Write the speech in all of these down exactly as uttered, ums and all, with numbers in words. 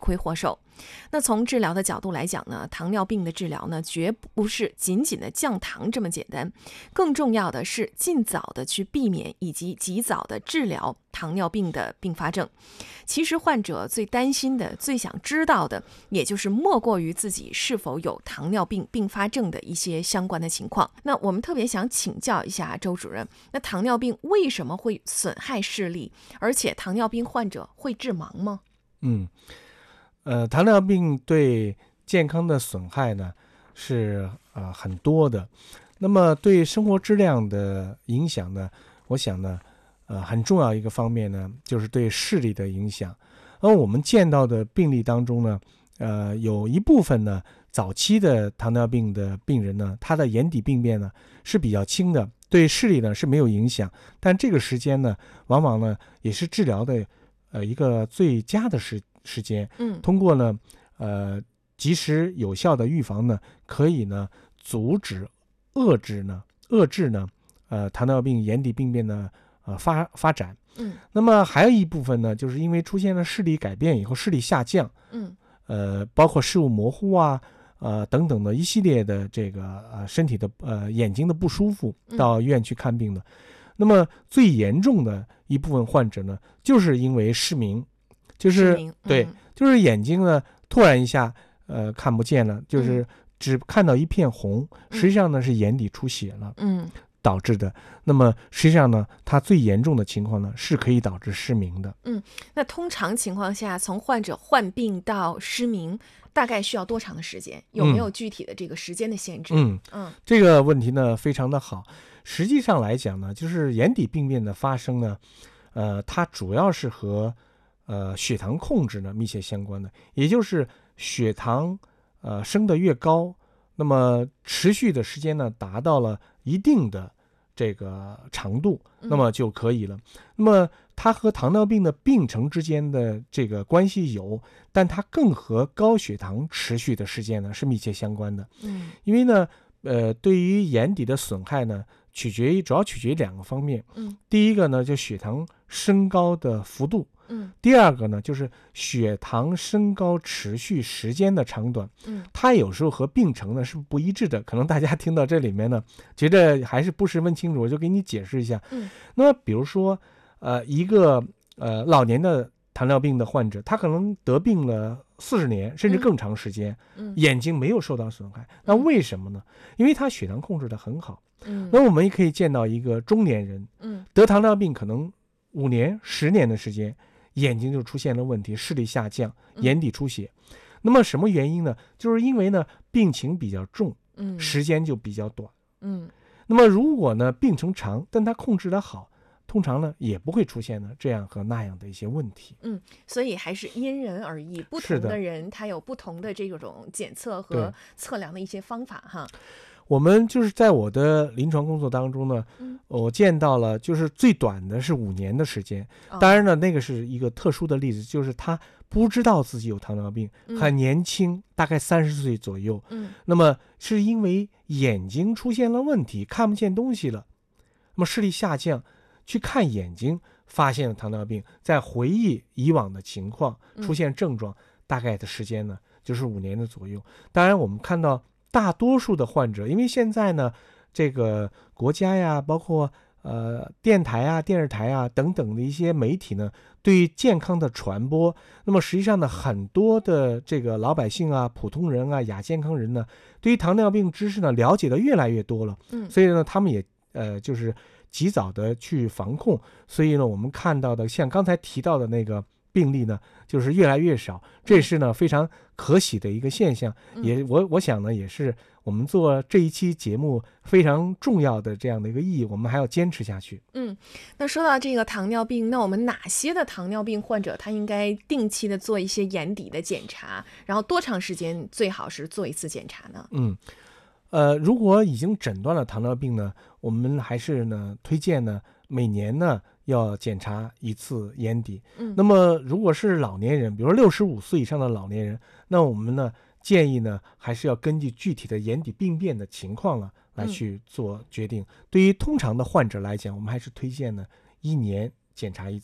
罪魁祸首。那从治疗的角度来讲呢，糖尿病的治疗呢，绝不是仅仅的降糖这么简单，更重要的是尽早的去避免以及及早的治疗糖尿病的并发症。其实患者最担心的、最想知道的，也就是莫过于自己是否有糖尿病并发症的一些相关的情况。那我们特别想请教一下周主任，那糖尿病为什么会损害视力？而且糖尿病患者会致盲吗？ 嗯，呃，糖尿病对健康的损害呢是呃很多的。那么对生活质量的影响呢，我想呢，呃，很重要一个方面呢，就是对视力的影响。而我们见到的病例当中呢，呃，有一部分呢，早期的糖尿病的病人呢，他的眼底病变呢是比较轻的，对视力呢是没有影响。但这个时间呢，往往呢也是治疗的呃一个最佳的时时间。 嗯， 通过呢，呃，及时有效的预防呢，可以呢阻止、遏制呢、遏制呢，呃，糖尿病眼底病变的呃发发展。 嗯， 那么还有一部分呢，就是因为出现了视力改变以后，视力下降， 嗯， 呃，包括视物模糊啊，呃等等的一系列的这个呃身体的呃眼睛的不舒服，到医院去看病的。嗯、那么最严重的一部分患者呢，就是因为失明，就是嗯、 对，就是眼睛呢突然一下呃看不见了，就是只看到一片红， 嗯、 实际上呢是眼底出血了。 嗯。 导致的。那么实际上呢，它最严重的情况呢，是可以导致失明的。 嗯，那通常情况下，从患者患病到失明，大概需要多长的时间？有没有具体的这个时间的限制？ 嗯嗯， 这个问题呢非常的好。实际上来讲呢，就是眼底病变的发生呢，呃，它主要是和呃血糖控制呢密切相关的，也就是血糖呃升得越高，那么持续的时间呢达到了一定的这个长度，那么就可以了。嗯、那么它和糖尿病的病程之间的这个关系有，但它更和高血糖持续的时间呢是密切相关的。 嗯， 因为呢，呃，对于眼底的损害呢，取决于主要取决于两个方面。 嗯， 第一个呢，就血糖升高的幅度。 嗯， 第二个呢，就是血糖升高持续时间的长短。 嗯， 它有时候和病程呢是不一致的。可能大家听到这里面呢，觉得还是不十分清楚，我就给你解释一下。 嗯， 那么比如说，呃，一个呃老年的糖尿病的患者，他可能得病了四十年甚至更长时间， 嗯、 眼睛没有受到损害。那为什么呢？因为他血糖控制得很好。 嗯， 那我们也可以见到一个中年人， 嗯， 得糖尿病可能五年、十年的时间，眼睛就出现了问题，视力下降，眼底出血。嗯、那么什么原因呢？就是因为呢病情比较重， 嗯， 时间就比较短。 嗯， 那么如果呢病程长，但他控制得好，通常呢也不会出现呢这样和那样的一些问题。 嗯，所以还是因人而异，不同的人他有不同的这种检测和测量的一些方法哈。 我们就是在我的临床工作当中呢， 嗯、 我见到了就是最短的是五年的时间。当然呢，那个是一个特殊的例子，就是他不知道自己有糖尿病， 嗯、 很年轻，大概三十岁左右。 嗯， 那么是因为眼睛出现了问题，看不见东西了，那么视力下降，去看眼睛，发现了糖尿病，在回忆以往的情况，出现症状，嗯、大概的时间呢就是五年的左右。当然，我们看到大多数的患者，因为现在呢，这个国家呀，包括呃电台啊、电视台啊等等的一些媒体呢，对于健康的传播，那么实际上呢，很多的这个老百姓啊、普通人啊、亚健康人呢，对于糖尿病知识呢了解的越来越多了。 嗯， 所以呢，他们也呃就是及早的去防控。所以呢，我们看到的像刚才提到的那个病例呢，就是越来越少，这是呢非常可喜的一个现象。 嗯、 也我我想呢，也是我们做这一期节目非常重要的这样的一个意义，我们还要坚持下去。 嗯，那说到这个糖尿病，那我们哪些的糖尿病患者他应该定期的做一些眼底的检查？然后多长时间最好是做一次检查呢？ 嗯，呃，如果已经诊断了糖尿病呢，我们还是呢推荐呢每年呢要检查一次眼底。 嗯， 那么如果是老年人，比如六十五岁以上的老年人，那我们呢建议呢还是要根据具体的眼底病变的情况了来去做决定。嗯、对于通常的患者来讲，我们还是推荐呢一年检查一次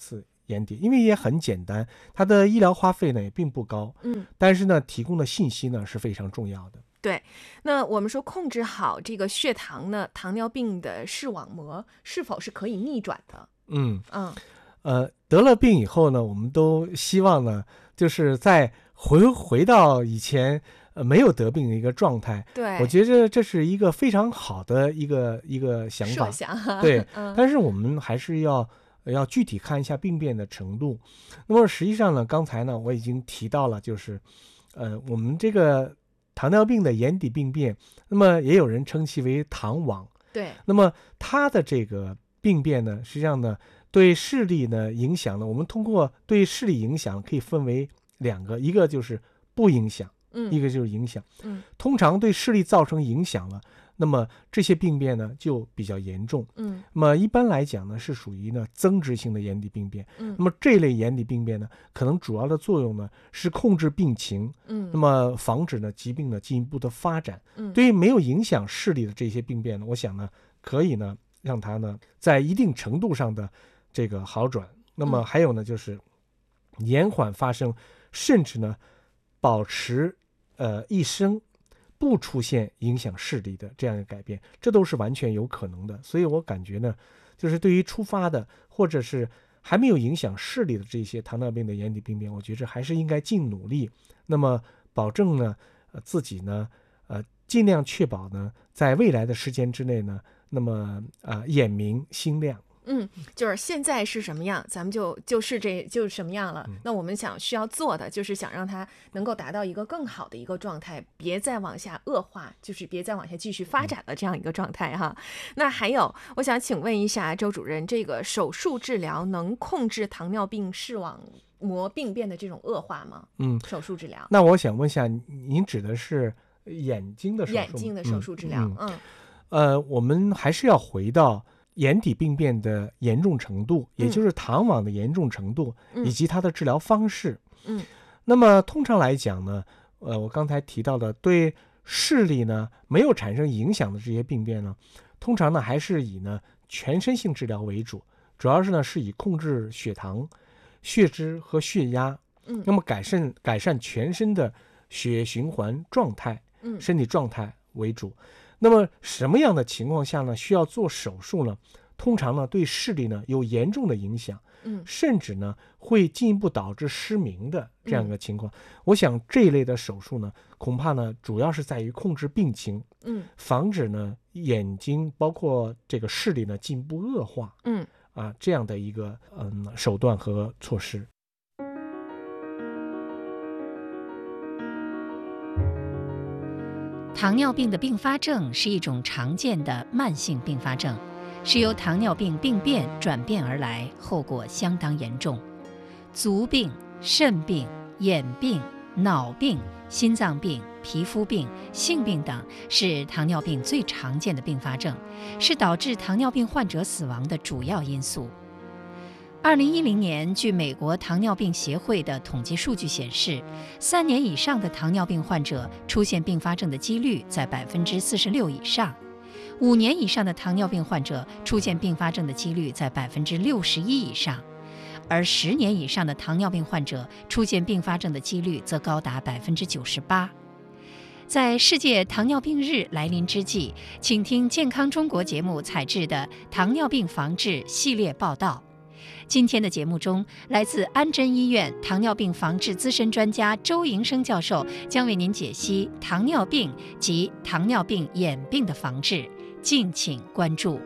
眼底，因为也很简单，它的医疗花费呢也并不高， 嗯， 但是呢提供的信息呢是非常重要的。 对，那我们说控制好这个血糖呢，糖尿病的视网膜是否是可以逆转的？ 嗯嗯呃，得了病以后呢，我们都希望呢，就是再回回到以前呃没有得病的一个状态。 对， 我觉得这是一个非常好的一个一个想法。 设想哈， 对， 嗯但是我们还是要要具体看一下病变的程度。那么实际上呢，刚才呢我已经提到了，就是呃我们这个糖尿病的眼底病变，那么也有人称其为糖网。 对， 那么它的这个病变呢，实际上呢对视力呢影响呢，我们通过对视力影响可以分为两个，一个就是不影响， 嗯一个就是影响。 嗯通常对视力造成影响了，那么这些病变呢就比较严重。 嗯那么一般来讲呢，是属于呢增殖性的眼底病变。 嗯那么这类眼底病变呢，可能主要的作用呢是控制病情， 嗯， 那么防止呢疾病呢进一步的发展。 嗯对于没有影响视力的这些病变呢，我想呢可以呢让它呢在一定程度上的这个好转。那么还有呢就是延缓发生，甚至呢保持呃一生不出现影响视力的这样一个改变，这都是完全有可能的。所以我感觉呢，就是对于出发的或者是还没有影响视力的这些糖尿病的眼底病变，我觉着还是应该尽努力，那么保证呢，呃自己呢，呃尽量确保呢，在未来的时间之内呢，那么啊、呃、眼明心亮。 嗯，就是现在是什么样，咱们就就是这就是什么样了。 嗯那我们想需要做的，就是想让它能够达到一个更好的一个状态，别再往下恶化，就是别再往下继续发展的这样一个状态哈。那还有，我想请问一下周主任，这个手术治疗能控制糖尿病视网膜病变的这种恶化吗？ 嗯， 手术治疗， 那我想问一下，您指的是眼睛的手术吗？ 眼睛的手术治疗， 嗯嗯呃，我们还是要回到眼底病变的严重程度，也就是糖网的严重程度， 嗯以及它的治疗方式。 嗯那么通常来讲呢，呃，我刚才提到的对视力呢没有产生影响的这些病变呢，通常呢还是以呢全身性治疗为主，主要是呢是以控制血糖、血脂和血压， 嗯那么改善改善全身的血液循环状态、 嗯身体状态为主。那么什么样的情况下呢需要做手术呢？通常呢对视力呢有严重的影响， 嗯甚至呢会进一步导致失明的这样一个情况。我想这一类的手术呢，恐怕呢主要是在于控制病情， 嗯防止呢眼睛包括这个视力呢进一步恶化嗯。 啊，这样的一个嗯手段和措施。 糖尿病的并发症是一种常见的慢性并发症，是由糖尿病病变转变而来，后果相当严重。足病、肾病、眼病、脑病、心脏病、皮肤病、性病等是糖尿病最常见的并发症，是导致糖尿病患者死亡的主要因素。二零一零年，据美国糖尿病协会的统计数据显示，三年以上的糖尿病患者出现并发症的几率在百分之四十六以上，五年以上的糖尿病患者出现并发症的几率在百分之六十一以上，而十年以上的糖尿病患者出现并发症的几率则高达百分之九十八。在世界糖尿病日来临之际，请听健康中国节目采制的糖尿病防治系列报道。今天的节目中，来自安贞医院糖尿病防治资深专家周营生教授将为您解析糖尿病及糖尿病眼病的防治，敬请关注。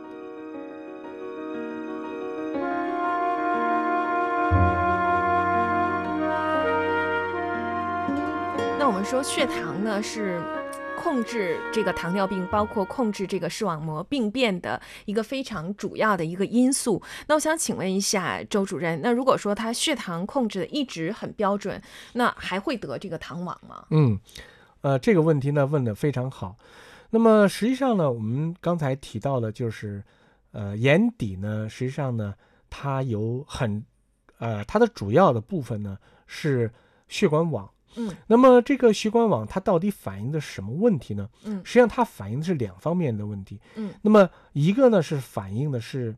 那我们说血糖呢是控制这个糖尿病，包括控制这个视网膜病变的一个非常主要的一个因素。那我想请问一下周主任，那如果说他血糖控制的一直很标准，那还会得这个糖网吗？ 嗯，呃，这个问题呢问得非常好。那么实际上呢，我们刚才提到了，就是呃眼底呢，实际上呢，它有很呃它的主要的部分呢是血管网。 嗯， 那么这个血管网它到底反映的是什么问题呢？ 嗯， 实际上它反映的是两方面的问题。 嗯， 那么一个呢是反映的是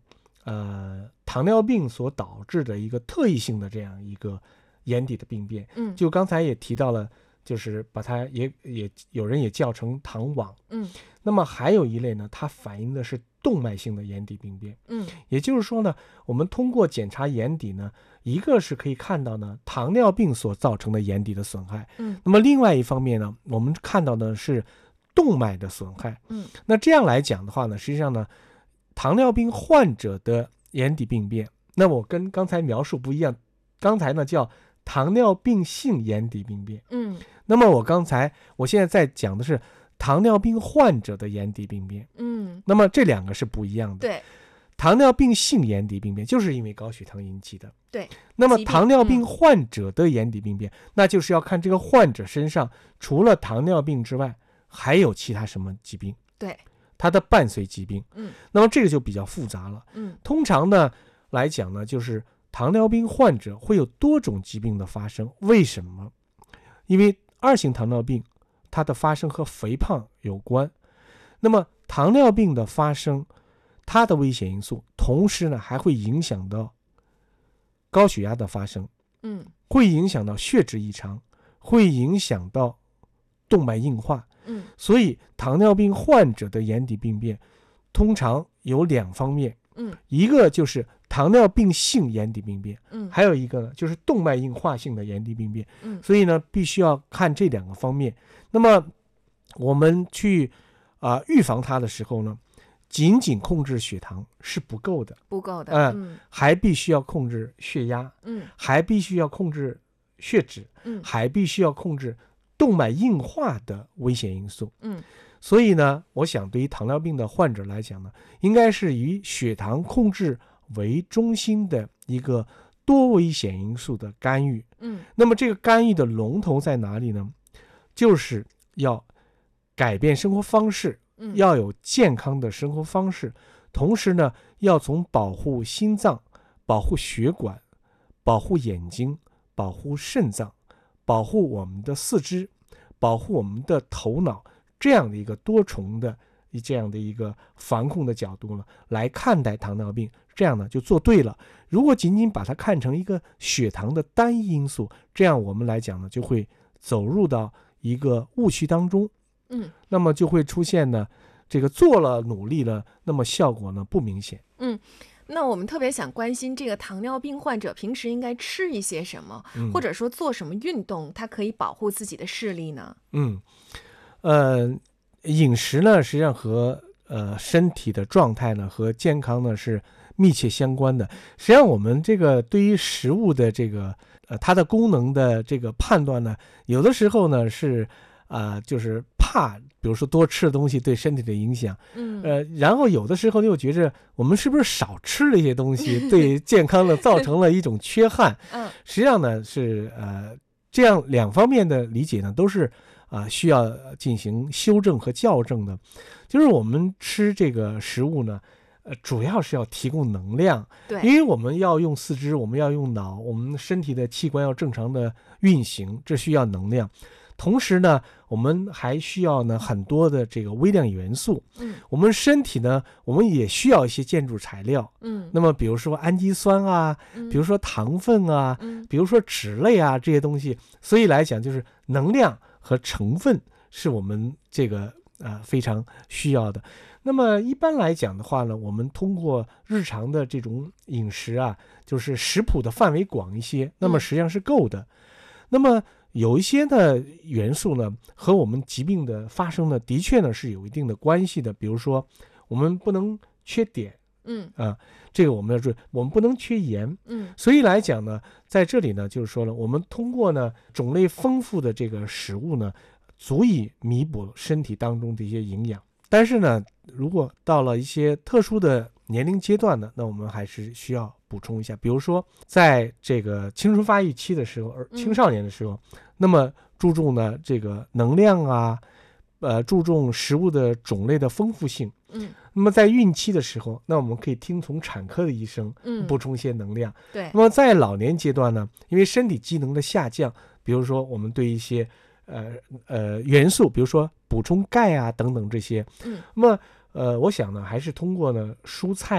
呃糖尿病所导致的一个特异性的这样一个眼底的病变。 嗯， 就刚才也提到了，就是把它也也有人也叫成糖网。 嗯， 那么还有一类呢，它反映的是动脉性的眼底病变。 嗯， 也就是说呢，我们通过检查眼底呢，一个是可以看到呢糖尿病所造成的眼底的损害。 嗯， 那么另外一方面呢，我们看到的是动脉的损害。 嗯， 那这样来讲的话呢，实际上呢，糖尿病患者的眼底病变，那我跟刚才描述不一样，刚才呢叫糖尿病性眼底病变。 嗯， 那么我刚才我现在在讲的是糖尿病患者的眼底病变。 嗯， 那么这两个是不一样的。 对， 糖尿病性眼底病变就是因为高血糖引起的。 对， 那么疾病糖尿病患者的眼底病变，那就是要看这个患者身上除了糖尿病之外还有其他什么疾病， 对， 它的伴随疾病。 嗯， 那么这个就比较复杂了。 嗯， 通常呢来讲呢，就是糖尿病患者会有多种疾病的发生。为什么？因为二型糖尿病它的发生和肥胖有关。那么糖尿病的发生，它的危险因素，同时呢还会影响到高血压的发生， 嗯， 会影响到血脂异常，会影响到动脉硬化。 嗯， 所以糖尿病患者的眼底病变通常有两方面。 嗯， 一个就是糖尿病性眼底病变， 嗯， 还有一个呢就是动脉硬化性的眼底病变。 嗯， 所以呢必须要看这两个方面。那么我们去啊、呃、预防它的时候呢，仅仅控制血糖是不够的， 不够的。 嗯嗯， 还必须要控制血压， 嗯， 还必须要控制血脂， 嗯， 还必须要控制动脉硬化的危险因素。 嗯， 所以呢，我想对于糖尿病的患者来讲呢，应该是以血糖控制为中心的一个多危险因素的干预。 嗯， 那么这个干预的龙头在哪里呢？就是要改变生活方式， 嗯， 要有健康的生活方式，同时呢，要从保护心脏、保护血管、保护眼睛、保护肾脏、保护我们的四肢、保护我们的头脑这样的一个多重的这样的一个防控的角度呢来看待糖尿病，这样呢就做对了。如果仅仅把它看成一个血糖的单一因素，这样我们来讲呢就会走入到一个误区当中。 嗯， 那么就会出现呢这个做了努力了，那么效果呢不明显。 嗯，那我们特别想关心这个糖尿病患者平时应该吃一些什么， 嗯、 或者说做什么运动，它可以保护自己的视力呢？ 嗯，呃，饮食呢实际上和呃身体的状态呢和健康呢是密切相关的。实际上我们这个对于食物的这个呃它的功能的这个判断呢，有的时候呢是啊、呃、就是怕比如说多吃的东西对身体的影响， 嗯， 呃，然后有的时候又觉着我们是不是少吃了一些东西，对健康呢造成了一种缺憾。 嗯， 实际上呢是呃这样两方面的理解呢都是啊、呃、需要进行修正和校正的。就是我们吃这个食物呢，呃，主要是要提供能量， 对， 因为我们要用四肢，我们要用脑，我们身体的器官要正常的运行，这需要能量。同时呢，我们还需要呢很多的这个微量元素。 嗯， 我们身体呢，我们也需要一些建筑材料。 嗯， 那么比如说氨基酸啊， 嗯比如说糖分啊， 嗯比如说脂类啊这些东西。所以来讲，就是能量和成分是我们这个啊、呃、非常需要的。那么一般来讲的话呢，我们通过日常的这种饮食啊，就是食谱的范围广一些，那么实际上是够的。那么有一些呢元素呢和我们疾病的发生呢的确呢是有一定的关系的。比如说我们不能缺碘， 嗯啊，这个我们要注意，我们不能缺盐。 嗯， 所以来讲呢，在这里呢就是说了，我们通过呢种类丰富的这个食物呢，足以弥补身体当中的一些营养。但是呢，如果到了一些特殊的年龄阶段呢，那我们还是需要补充一下。比如说在这个青春发育期的时候，而青少年的时候、嗯、那么注重呢这个能量啊，呃注重食物的种类的丰富性。 嗯， 那么在孕期的时候，那我们可以听从产科的医生嗯补充一些能量。 对。 那么在老年阶段呢，因为身体机能的下降，比如说我们对一些呃呃元素，比如说补充钙啊等等这些， 嗯， 那么呃我想呢还是通过呢蔬菜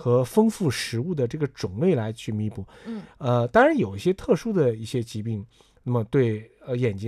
和丰富食物的这个种类来去弥补。 嗯， 呃，当然有一些特殊的一些疾病，那么对呃眼睛